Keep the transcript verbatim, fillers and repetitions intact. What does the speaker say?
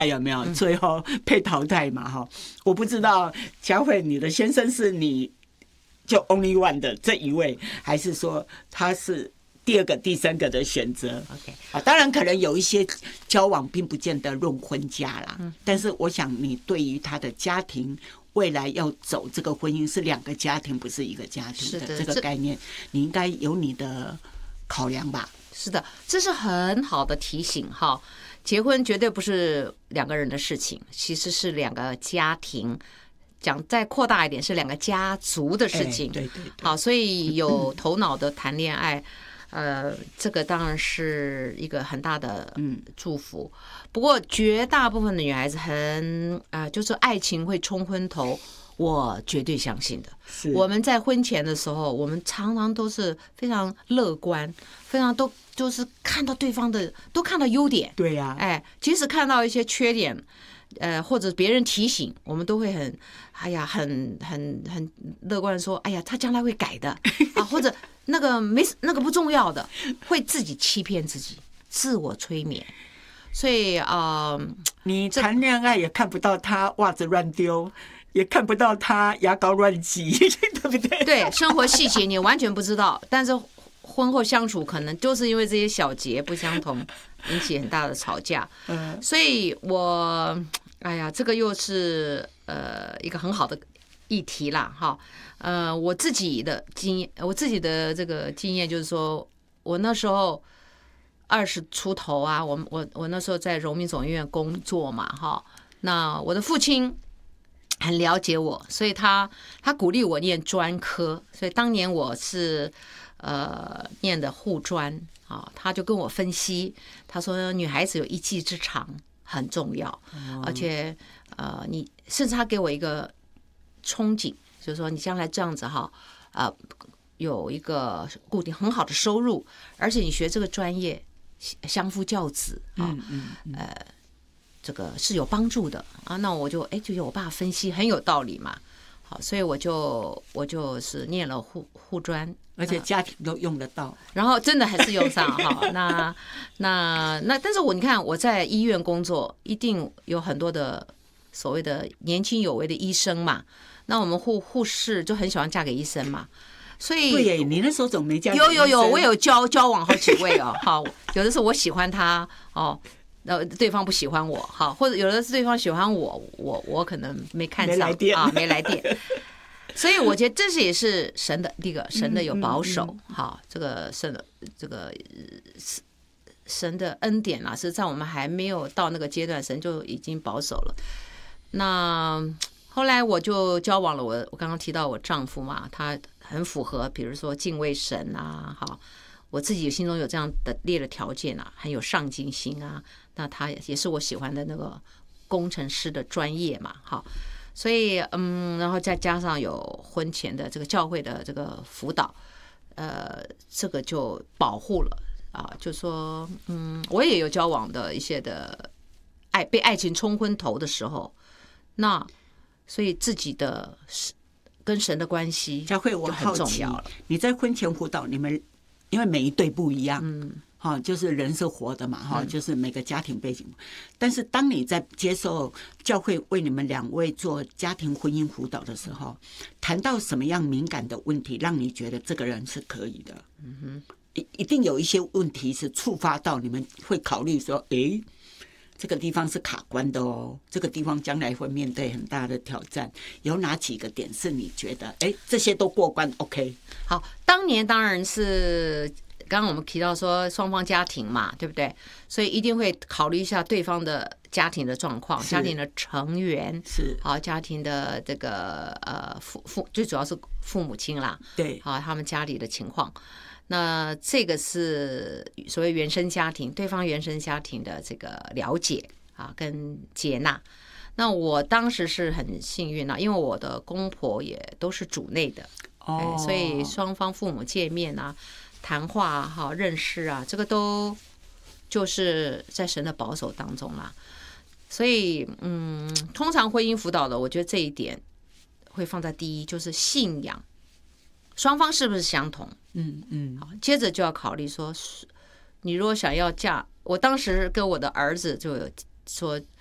哎有没有最后被淘汰嘛哈？我不知道佳慧你的先生是你就 only one 的这一位，还是说他是第二个、第三个的选择 ？OK 啊，当然可能有一些交往并不见得论婚嫁啦， 嗯、 但是我想你对于他的家庭未来要走这个婚姻是两个家庭，不是一个家庭的这个概念，你应该有你的考量吧？ 是的，这是很好的提醒哈。结婚绝对不是两个人的事情，其实是两个家庭。讲再扩大一点，是两个家族的事情。 哎、对对对。 好，所以有头脑的谈恋爱，呃，这个当然是一个很大的祝福。不过绝大部分的女孩子很啊、呃，就是爱情会冲昏头，我绝对相信的。我们在婚前的时候，我们常常都是非常乐观，非常都就是看到对方的，都看到优点。 对呀、啊， 哎，即使看到一些缺点。呃，或者别人提醒，我们都会很，哎呀，很很很乐观的说，哎呀，他将来会改的啊，或者那个没那个不重要的，会自己欺骗自己，自我催眠。所以啊、呃， 你谈恋爱也看不到他袜子乱丢，也看不到他牙膏乱挤，对不对？ 对，生活细节你完全不知道，但是婚后相处可能就是因为这些小节不相同，引起很大的吵架。嗯，所以我。哎呀，这个又是呃一个很好的议题啦，哈，呃，我自己的经验，我自己的这个经验就是说，我那时候二十出头啊，我我我那时候在荣民总医院工作嘛，哈，那我的父亲很了解我，所以他他鼓励我念专科，所以当年我是呃念的护专啊，他就跟我分析，他说女孩子有一技之长。很重要，而且呃，你甚至他给我一个憧憬，就是说你将来这样子哈，呃，有一个固定很好的收入，而且你学这个专业相夫教子啊，呃，这个是有帮助的啊。那我就哎，就有我爸分析很有道理嘛，好，所以我就我就是念了护护专。 而且家庭都用得到， 然后真的还是用上哈。那那那，但是我你看我在医院工作，一定有很多的所谓的年轻有为的医生嘛。那我们护护士就很喜欢嫁给医生嘛，所以对耶，你那时候怎么没嫁给医有生？ 有有，我有交交往好几位哦。好，有的是我喜欢他哦，那对方不喜欢我，好，或者有的是对方喜欢我，我我可能没看上啊，没来电。所以我觉得这是也是神的第一个，神的有保守，好，这个神的这个神的恩典啊，是在我们还没有到那个阶段，神就已经保守了。那后来我就交往了我，我刚刚提到我丈夫嘛，他很符合，比如说敬畏神啊，好，我自己心中有这样的列的条件啊，很有上进心啊，那他也是我喜欢的那个工程师的专业嘛，好。所以，嗯，然后再加上有婚前的这个教会的这个辅导，呃，这个就保护了啊。就说，嗯，我也有交往的一些的爱被爱情冲昏头的时候，那所以自己的跟神的关系就很重要了。 你在婚前辅导，你们因为每一对不一样，嗯。哈，就是人是活的嘛，哈，就是每个家庭背景。但是当你在接受教会为你们两位做家庭婚姻辅导的时候，谈到什么样敏感的问题，让你觉得这个人是可以的？嗯哼，一一定有一些问题是触发到你们会考虑说，诶，这个地方是卡关的哦，这个地方将来会面对很大的挑战。有哪几个点是你觉得，诶，这些都过关 ？OK？ 好，当年当然是。刚刚我们提到说双方家庭嘛，对不对？所以一定会考虑一下对方的家庭的状况，家庭的成员是好，家庭的这个呃父父最主要是父母亲啦， 对， 好，他们家里的情况。那这个是所谓原生家庭，对方原生家庭的这个了解啊跟接纳。那我当时是很幸运啦，因为我的公婆也都是主内的，哦，所以双方父母见面啊。谈话哈，认识啊，这个都就是在神的保守当中啦。所以，嗯，通常婚姻辅导的，我觉得这一点会放在第一，就是信仰，双方是不是相同？ 嗯嗯。 好，接着就要考虑说，你如果想要嫁，我当时跟我的儿子就有说，